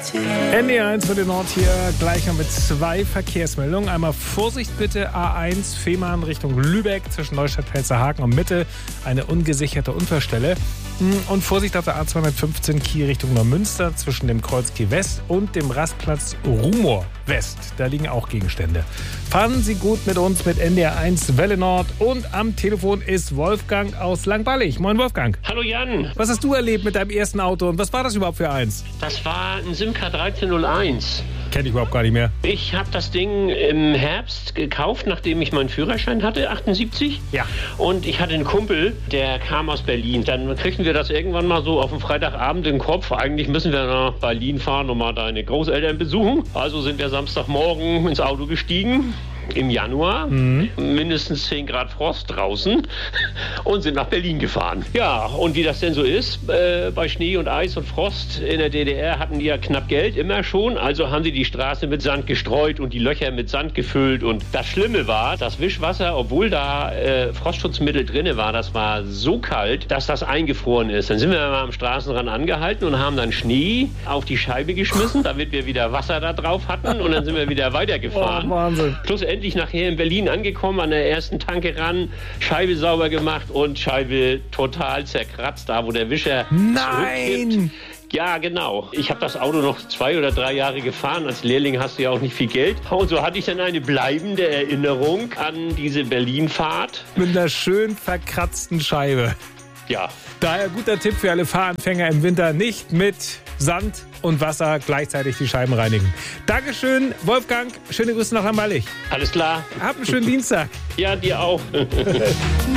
NDR1 für den Nord hier gleich noch mit 2 Verkehrsmeldungen. Einmal Vorsicht bitte, A1 Fehmarn Richtung Lübeck zwischen Neustadt-Pelzerhaken und Mitte, eine ungesicherte Unfallstelle. Und Vorsicht auf der A215 Kiel Richtung Neumünster zwischen dem Kreuz Kiel West und dem Rastplatz Rumor West. Da liegen auch Gegenstände. Fahren Sie gut mit uns mit NDR1 Welle Nord. Und am Telefon ist Wolfgang aus Langballig. Moin Wolfgang. Hallo Jan. Was hast du erlebt mit deinem ersten Auto und was war das überhaupt für eins? Das war ein Simca 1301. Kenn ich überhaupt gar nicht mehr. Ich habe das Ding im Herbst gekauft, nachdem ich meinen Führerschein hatte, 78. Ja. Und ich hatte einen Kumpel, der kam aus Berlin. Dann kriegten wir das irgendwann mal so auf dem Freitagabend in den Kopf. Eigentlich müssen wir nach Berlin fahren und mal deine Großeltern besuchen. Also sind wir Samstagmorgen ins Auto gestiegen. Im Januar, mindestens 10 Grad Frost draußen und sind nach Berlin gefahren. Ja, und wie das denn so ist, bei Schnee und Eis und Frost in der DDR hatten die ja knapp Geld, immer schon. Also haben sie die Straße mit Sand gestreut und die Löcher mit Sand gefüllt. Und das Schlimme war, das Wischwasser, obwohl da Frostschutzmittel drin war, das war so kalt, dass das eingefroren ist. Dann sind wir mal am Straßenrand angehalten und haben dann Schnee auf die Scheibe geschmissen, damit wir wieder Wasser da drauf hatten. Und dann sind wir wieder weitergefahren. Oh, Wahnsinn. Plus endlich nachher in Berlin angekommen, an der ersten Tanke ran, Scheibe sauber gemacht und Scheibe total zerkratzt, da wo der Wischer Nein! Ja, genau. Ich habe das Auto noch 2 oder 3 Jahre gefahren. Als Lehrling hast du ja auch nicht viel Geld. Und so hatte ich dann eine bleibende Erinnerung an diese Berlin-Fahrt. Mit einer schön verkratzten Scheibe. Ja. Daher guter Tipp für alle Fahranfänger im Winter, nicht mit Sand und Wasser gleichzeitig die Scheiben reinigen. Dankeschön, Wolfgang. Schöne Grüße nach Langballig. Alles klar. Hab einen schönen Dienstag. Ja, dir auch.